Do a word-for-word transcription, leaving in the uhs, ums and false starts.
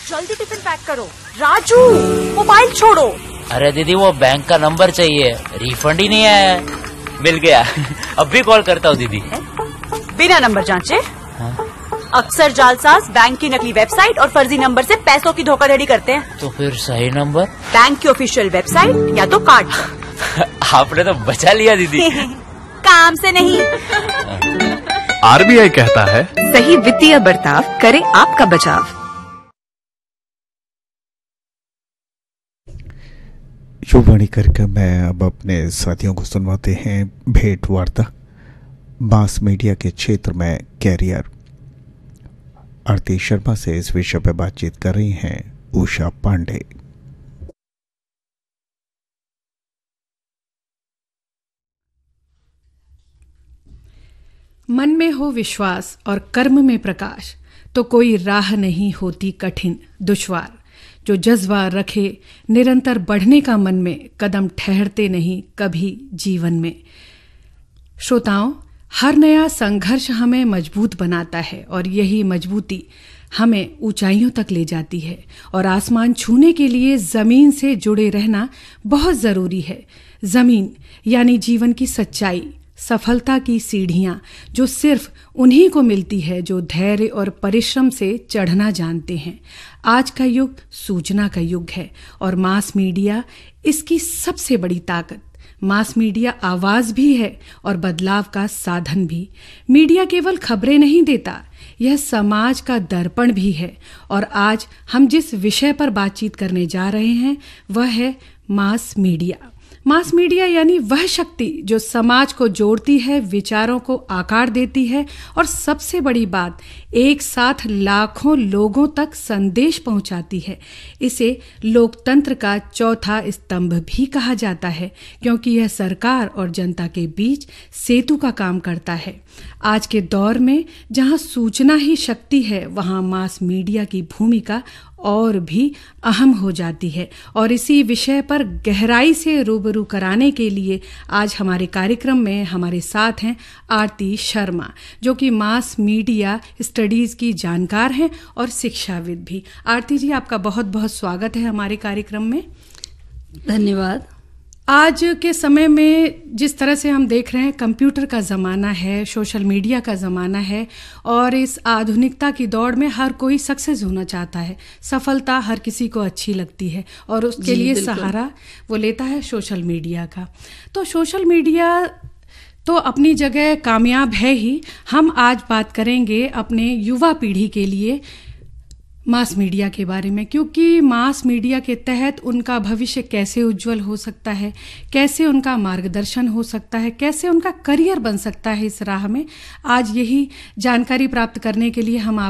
जल्दी tiffin pack करो। Raju, mobile छोड़ो। अरे दीदी वो बैंक का नंबर चाहिए, रिफंड ही नहीं आया है। मिल गया। अब भी कॉल करता हूँ दीदी। बिना नंबर जांचे? हाँ? अक्सर जालसाज बैंक की नकली वेबसाइट और फर्जी नंबर से पैसों की धोखाधड़ी करते हैं। तो फिर सही नंबर? बैंक की ऑफिशियल वेबसाइट या तो कार्ड। आपने तो बचा लिया दीदी। काम से नहीं। आरबीआई कहता है, सही वित्तीय बर्ताव करे आपका बचाव। युवाणी कार्यक्रम में अब अपने साथियों को सुनवाते हैं भेंट वार्ता, मास मीडिया के क्षेत्र में कैरियर। आरती शर्मा से इस विषय पर बातचीत कर रही हैं उषा पांडे। मन में हो विश्वास और कर्म में प्रकाश, तो कोई राह नहीं होती कठिन दुश्वार। जो जज्बा रखे निरंतर बढ़ने का मन में, कदम ठहरते नहीं कभी जीवन में। श्रोताओं, हर नया संघर्ष हमें मजबूत बनाता है और यही मजबूती हमें ऊंचाइयों तक ले जाती है। और आसमान छूने के लिए जमीन से जुड़े रहना बहुत जरूरी है। जमीन यानी जीवन की सच्चाई, सफलता की सीढ़ियां, जो सिर्फ उन्हीं को मिलती है जो धैर्य और परिश्रम से चढ़ना जानते हैं। आज का युग सूचना का युग है और मास मीडिया इसकी सबसे बड़ी ताकत। मास मीडिया आवाज भी है और बदलाव का साधन भी। मीडिया केवल खबरें नहीं देता, यह समाज का दर्पण भी है। और आज हम जिस विषय पर बातचीत करने जा रहे हैं वह है मास मीडिया। मास मीडिया यानी वह शक्ति जो समाज को जोड़ती है, विचारों को आकार देती है और सबसे बड़ी बात, एक साथ लाखों लोगों तक संदेश पहुंचाती है। इसे लोकतंत्र का चौथा स्तंभ भी कहा जाता है, क्योंकि यह सरकार और जनता के बीच सेतु का काम करता है। आज के दौर में जहां सूचना ही शक्ति है, वहां मास मीडिया की भूमिका और भी अहम हो जाती है। और इसी विषय पर गहराई से रूबरू कराने के लिए आज हमारे कार्यक्रम में हमारे साथ हैं आरती शर्मा, जो कि मास मीडिया स्टडीज की जानकार हैं और शिक्षाविद भी। आरती जी, आपका बहुत बहुत स्वागत है हमारे कार्यक्रम में। धन्यवाद। आज के समय में जिस तरह से हम देख रहे हैं, कंप्यूटर का ज़माना है, सोशल मीडिया का ज़माना है और इस आधुनिकता की दौड़ में हर कोई सक्सेस होना चाहता है। सफलता हर किसी को अच्छी लगती है और उसके लिए सहारा वो लेता है सोशल मीडिया का। तो सोशल मीडिया तो अपनी जगह कामयाब है ही। हम आज बात करेंगे अपने युवा पीढ़ी के लिए मास मीडिया के बारे में, क्योंकि मास मीडिया के तहत उनका भविष्य कैसे उज्जवल हो सकता है, कैसे उनका मार्गदर्शन हो सकता है, कैसे उनका करियर बन सकता है इस राह में। आज यही जानकारी प्राप्त करने के लिए हम आप